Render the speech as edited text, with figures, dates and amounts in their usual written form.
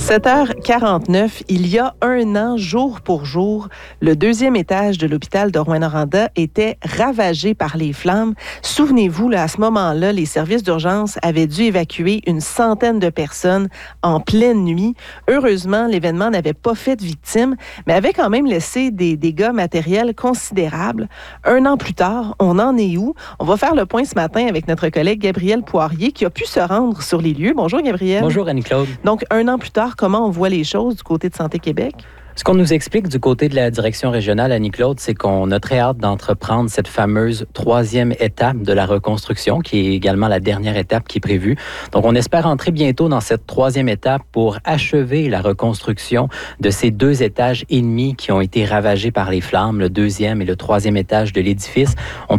7h49, il y a un an, jour pour jour, le deuxième étage de l'hôpital de Rouyn-Noranda était ravagé par les flammes. Souvenez-vous, là, à ce moment-là, les services d'urgence avaient dû évacuer une centaine de personnes en pleine nuit. Heureusement, l'événement n'avait pas fait de victimes, mais avait quand même laissé des dégâts matériels considérables. Un an plus tard, on en est où? On va faire le point ce matin avec notre collègue Gabriel Poirier qui a pu se rendre sur les lieux. Bonjour Gabriel. Bonjour Annie-Claude. Donc, un an plus tard, comment on voit les choses du côté de Santé Québec? Ce qu'on nous explique du côté de la direction régionale, Annie-Claude, c'est qu'on a très hâte d'entreprendre cette fameuse troisième étape de la reconstruction, qui est également la dernière étape qui est prévue. Donc, on espère entrer bientôt dans cette troisième étape pour achever la reconstruction de ces 2 étages et demi qui ont été ravagés par les flammes, le 2e et le 3e étage de l'édifice. On